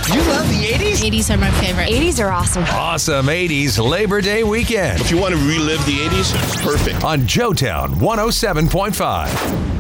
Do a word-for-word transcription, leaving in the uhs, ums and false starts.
You love the eighties? eighties are my favorite. eighties are awesome. Awesome eighties Labor Day weekend If you want to relive the eighties, perfect. on Joetown one oh seven point five.